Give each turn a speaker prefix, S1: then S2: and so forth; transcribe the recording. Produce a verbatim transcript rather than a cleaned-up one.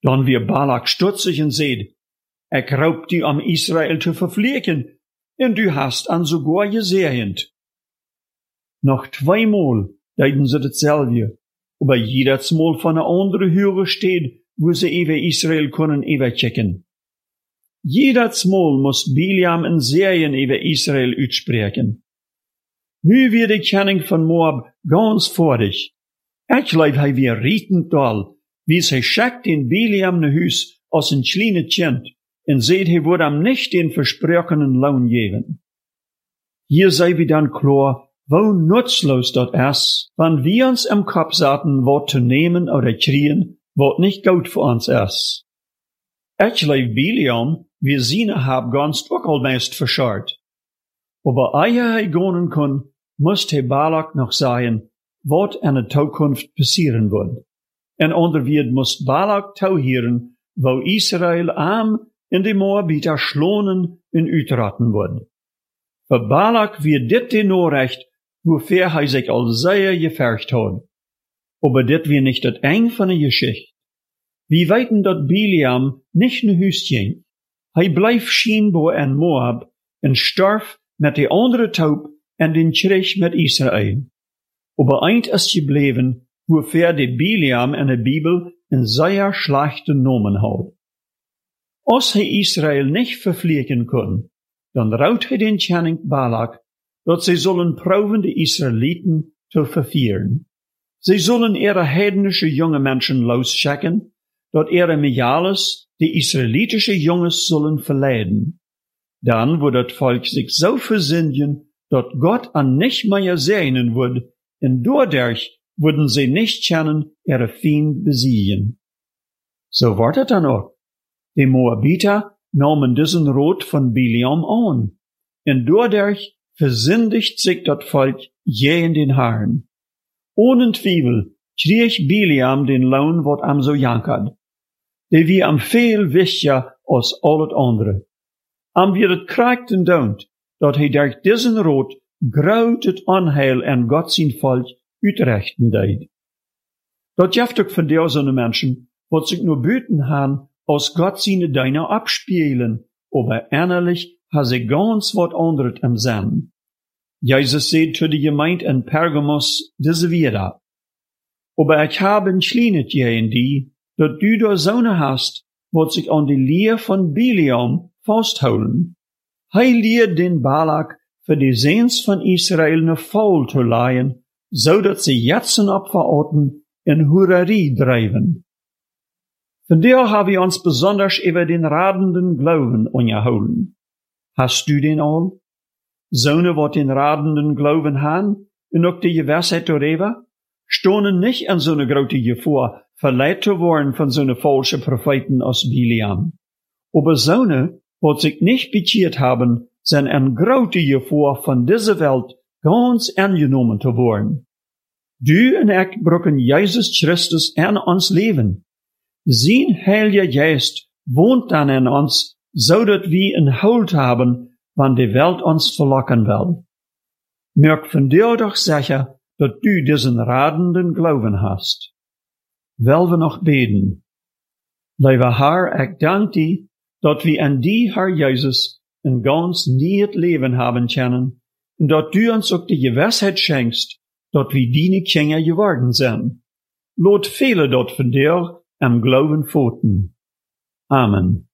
S1: Dan weer Balak stutzig en zeid, ik raub die om Israel te vervleken, en du hast an sogar gesehend. Noch zweimal deiden ze hetzelfde, aber jedes Mal von einer anderen Höre steht, wo sie über Israel können überchecken. Jedes Mal muss Biliam in Serien über Israel uitspreken. Nu wird die Kenning von Moab ganz vordig. Ich glaube, hij weer rietend doll, wie sie schickt den Biliam ne Huis als een kleine Kind, en seht, hij wordt hem nicht den versprochenen Lohn geben. Hier sei wie dann klar, wo nutzlos dat is, wann wir uns im Kopf zaten, wat zu nehmen oder kriegen, wat nicht gut für uns is. Ich glaube, Biliam, wir seine hab ganz auch al meist verschart. Aber ehe hij gonen kon, moest hij Balak noch sagen, wat in de toekomst passieren wird. En onderwied moest Balak touwheren, wo Israel am in de Moabiter schlonen en uitraten wordt. Für Balak wird dit de Norrecht, wofür hij sich al sehr gefercht hat. Aber dit wir nicht das eng von der Geschichte. Wir weiten dat Biliam nicht ne Hüst ging. Hij bleef scheinbar in Moab en starf met de andere Taub en den Krieg mit Israel. Aber eint ist gebleven, wofür de Biliam in der Bibel een sehr schlechten Namen hat. Als hij Israel nicht verfliegen kann, dann raut hij den Kenning Balak, dat sie sollen proben de Israeliten zu verführen. Sie sollen ihre heidnische junge Menschen losschicken, dat ihre Mijales die israelitische Junges sollen verleiden. Dann wird das Volk sich so versündigen, dat Gott an nicht mehr sehnen wird, und dadurch würden sie nicht kennen, ihre Feind besiegen. So war das dann auch. Die Moabiter nahmen diesen Rat von Biliam an, und dadurch versündigt sich das Volk je in den Herrn. Ohne Zweifel krieg Biliam den Lohn, wat am so jankert. Der wie am viel wichtiger als alles andere. Am wir het krijgt en don't, dat hij durch diesen Rat groot het Anheil en Gott zijn Volk uitrechten deed. Dat jeft ook van deze mensen, wat zich nur beten han, als Gott seine Deine abspielen, aber innerlich ha sie ganz wat anderes im Sinn. Jesus sagt zu der Gemeinde in Pergamos diese wieder. Aber ich habe entschleinet je in die, dat du da Sonne hast, wat sich an die Lehr von Biliam festholen. Hij lehrt den Balak für die Sehns von Israel ne Faul zu leihen, so dat sie jetzt in Opferorten in Hurerie treiben. Von der haben wir uns besonders über den radenden Glauben unterhalten. Hast du den all? Zonen wat den radenden Glauben han, und auch die Gewissheit darüber, stonen nicht an so eine grote Gefahr, verleiht zu worden von so eine falsche Propheten aus Biliam. Aber Zonen, wat sich nicht bekehrt haben, sind an grote Gefahr von dieser Welt ganz angenommen zu worden. Du und ich brauchen Jesus Christus in uns Leben. Sein Heiliger Geist wohnt dann in uns, so dass wir ein Halt haben, wann die Welt uns verlocken will. Merk von dir doch sicher, dass du diesen radenden Glauben hast. Will wir noch beten? Lieber Herr, ich danke dir, dass wir an die, Herr Jesus, ein ganz neues Leben haben können, und dass du uns auch die Gewissheit schenkst, dass wir deine Kinder geworden sind. Lot viele dort von dir am Glauben pfoten. Amen.